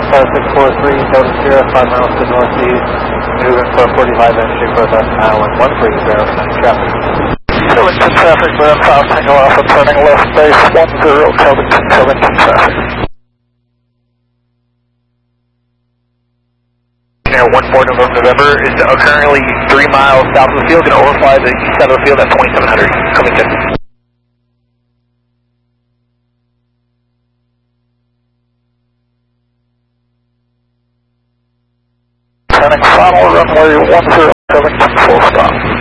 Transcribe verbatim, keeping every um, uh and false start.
uh, six four three, Delta Sierra, five miles to northeast, moving for forty-five entry for the island, one three zero, traffic. Covington traffic, ground five Tango Alpha, turning left base, one zero, Covington, Covington traffic. Air one four November November is uh, currently three miles south of the field, going to overfly the east side of the field at twenty-seven hundred, Covington. Turning final runway one zero, Covington.